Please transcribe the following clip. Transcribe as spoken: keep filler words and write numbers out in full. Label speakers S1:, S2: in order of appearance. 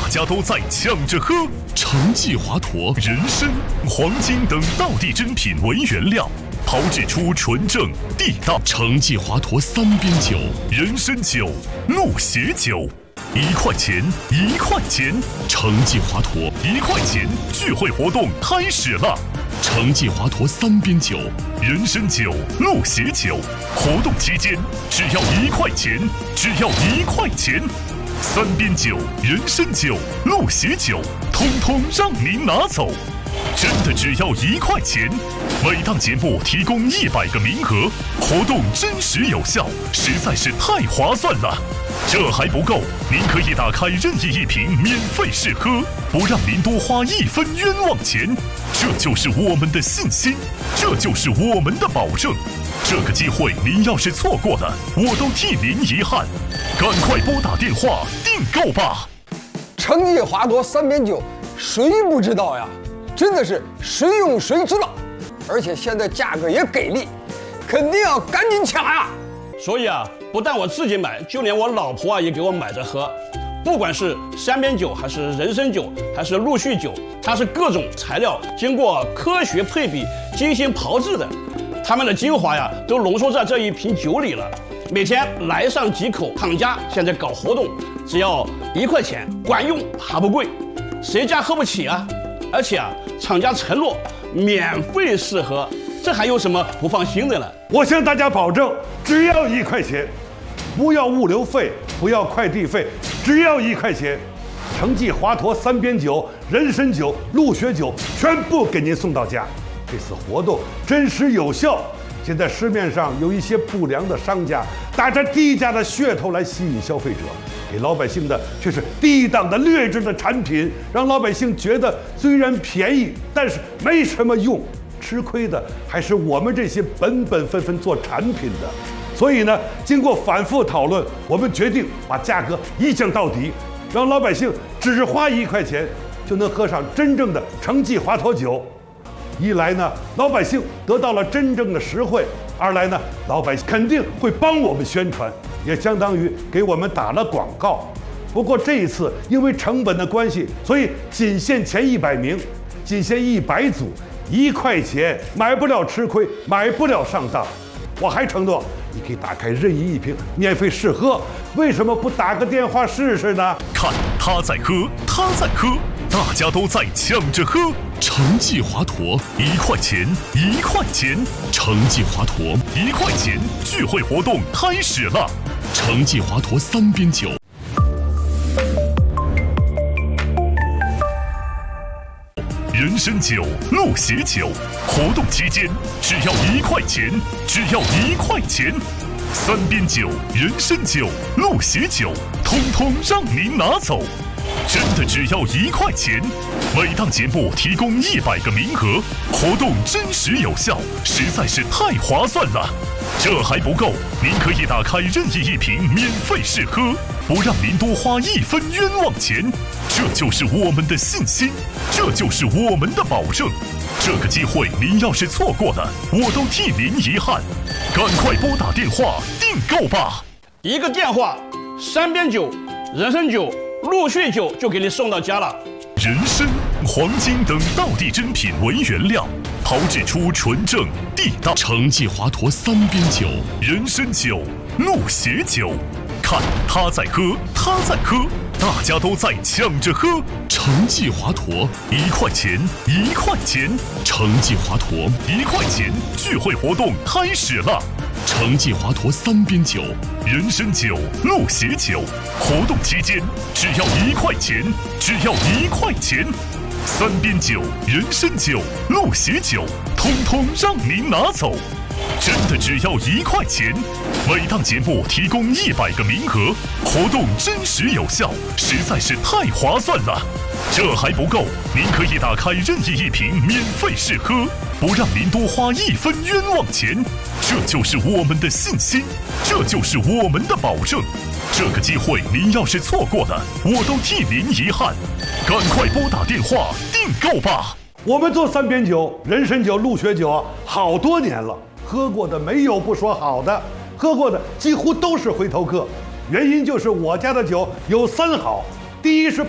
S1: 大家都在抢着喝。橙记华佗、人参、黄金等道地珍品为原料，炮制出纯正地道橙记华佗三边酒、人参酒、鹿血酒。一块钱，一块钱，橙记华佗一块钱聚会活动开始了。橙记华佗三边酒、人参酒、鹿血酒，活动期间只要一块钱，只要一块钱。三边酒、人参酒、鹿血酒，通通让您拿走，真的只要一块钱。每档节目提供一百个名额，活动真实有效，实在是太划算了。这还不够，您可以打开任意一瓶免费试喝，不让您多花一分冤枉钱。这就是我们的信心，这就是我们的保证。这个机会您要是错过了，我都替您遗憾。赶快拨打电话订购吧。
S2: 橙记华佗三边酒，谁不知道呀？真的是谁用谁知道，而且现在价格也给力，肯定要赶紧抢呀！
S3: 所以啊，不但我自己买，就连我老婆啊也给我买着喝。不管是三边酒，还是人参酒，还是陆续酒，它是各种材料经过科学配比、精心炮制的，它们的精华呀都浓缩在这一瓶酒里了。每天来上几口，厂家现在搞活动，只要一块钱，管用还不贵，谁家喝不起啊？而且啊，厂家承诺免费试喝，这还有什么不放心的呢？
S4: 我向大家保证，只要一块钱，不要物流费，不要快递费，只要一块钱，橙记华佗三边酒、人参酒、鹿血酒全部给您送到家。这次活动真实有效。现在市面上有一些不良的商家打着低价的噱头来吸引消费者，给老百姓的却是低档的劣质的产品，让老百姓觉得虽然便宜，但是没什么用。吃亏的还是我们这些本本分分做产品的。所以呢，经过反复讨论，我们决定把价格一降到底，让老百姓只花一块钱就能喝上真正的橙记华佗酒。一来呢，老百姓得到了真正的实惠；二来呢，老百姓肯定会帮我们宣传，也相当于给我们打了广告。不过这一次因为成本的关系，所以仅限前一百名，仅限一百组，一块钱买不了吃亏，买不了上当。我还承诺，你可以打开任意一瓶免费试喝，为什么不打个电话试试呢？
S1: 看他在喝，他在喝，大家都在抢着喝。橙记华佗一块钱，一块钱，橙记华佗一块钱聚会活动开始了。橙记华佗三边酒、人参酒、鹿血酒，活动期间只要一块钱，只要一块钱。三边酒、人参酒、鹿血酒，通通让您拿走，真的只要一块钱。每档节目提供一百个名额，活动真实有效，实在是太划算了。这还不够，您可以打开任意一瓶免费试喝，不让您多花一分冤枉钱。这就是我们的信心，这就是我们的保证。这个机会您要是错过了，我都替您遗憾。赶快拨打电话订购吧。
S3: 一个电话，三边酒、人参酒、鹿血酒就给你送到家了。
S1: 人参、黄金等道地珍品为原料，炮制出纯正地道橙记华佗三边酒、人参酒、鹿血酒。看他在喝，他在喝，大家都在抢着喝。橙记华佗一块钱，一块钱，橙记华佗一块钱聚会活动开始了。橙记华佗三边酒、人参酒、鹿血酒，活动期间只要一块钱，只要一块钱。三边酒、人参酒、鹿血酒，通通让您拿走，真的只要一块钱。每档节目提供一百个名额，活动真实有效，实在是太划算了。这还不够，您可以打开任意一瓶免费试喝，不让您多花一分冤枉钱。这就是我们的信心，这就是我们的保证。这个机会您要是错过了，我都替您遗憾。赶快拨打电话订购吧。
S4: 我们做三边酒、人参酒、鹿血酒啊，好多年了，喝过的没有不说好的，喝过的几乎都是回头客。原因就是我家的酒有三好：第一是